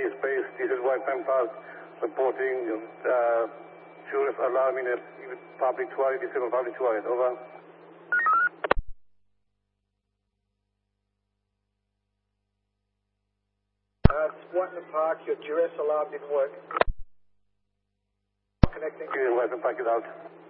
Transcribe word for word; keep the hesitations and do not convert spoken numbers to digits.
space, this is White Pampers reporting uh, Jureth alarm in a public toilet, disabled public toilet, over. Uh, it's Whiteman Park, your duress alarm didn't work. Connecting. Whiteman Park is out.